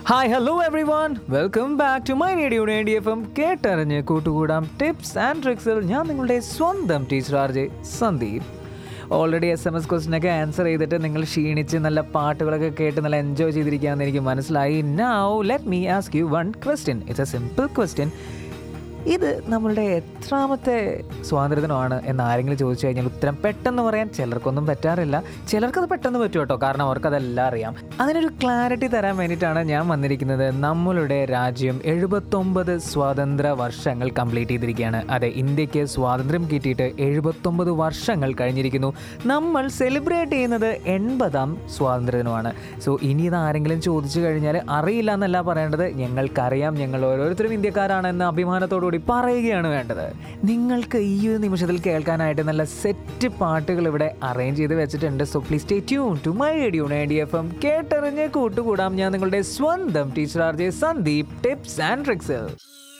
Hi hello every one welcome back to my radio F M. കേട്ടറിഞ്ഞ് കൂട്ടുകൂടാം tips and ട്രിക്സിൽ ഞാൻ നിങ്ങളുടെ സ്വന്തം teacher RJ Sandeep. Already SMS ക്വസ്റ്റിനൊക്കെ answer ചെയ്തിട്ട് നിങ്ങൾ ക്ഷീണിച്ച് നല്ല പാട്ടുകളൊക്കെ കേട്ട് നല്ല എൻജോയ് ചെയ്തിരിക്കുകയാണെന്ന് എനിക്ക് മനസ്സിലായി. Now let me ask you one question. It's A simple question. ഇത് നമ്മളുടെ എത്രാമത്തെ സ്വാതന്ത്ര്യദിനമാണ് എന്ന് ആരെങ്കിലും ചോദിച്ചു കഴിഞ്ഞാൽ ഉത്തരം പെട്ടെന്ന് പറയാൻ ചിലർക്കൊന്നും പറ്റാറില്ല, ചിലർക്കത് പെട്ടെന്ന് പറ്റും കേട്ടോ, കാരണം അവർക്കതെല്ലാം അറിയാം. അതിനൊരു ക്ലാരിറ്റി തരാൻ വേണ്ടിയിട്ടാണ് ഞാൻ വന്നിരിക്കുന്നത്. നമ്മളുടെ രാജ്യം 79 സ്വാതന്ത്ര്യ വർഷങ്ങൾ കംപ്ലീറ്റ് ചെയ്തിരിക്കുകയാണ്. അതെ, ഇന്ത്യക്ക് സ്വാതന്ത്ര്യം കിട്ടിയിട്ട് 79 വർഷങ്ങൾ കഴിഞ്ഞിരിക്കുന്നു. നമ്മൾ സെലിബ്രേറ്റ് ചെയ്യുന്നത് 80ാം സ്വാതന്ത്ര്യദിനമാണ്. സോ ഇനി ഇത് ആരെങ്കിലും ചോദിച്ചു കഴിഞ്ഞാൽ അറിയില്ല എന്നല്ല പറയേണ്ടത്, ഞങ്ങൾക്കറിയാം, ഞങ്ങൾ ഓരോരുത്തരും ഇന്ത്യക്കാരാണെന്ന് അഭിമാനത്തോടു പറയുകയാണ് വേണ്ടത്. നിങ്ങൾക്ക് ഈ ഒരു നിമിഷത്തിൽ കേൾക്കാനായിട്ട് നല്ല സെറ്റ് പാട്ടുകൾ ഇവിടെ അറേഞ്ച് ചെയ്ത് വെച്ചിട്ടുണ്ട്. So please stay tune to my radio FM. കേട്ടറിഞ്ഞ് കൂട്ടുകൂടാം ഞാൻ നിങ്ങളുടെ സ്വന്തം teacher RJ Sandeep tips and tricks.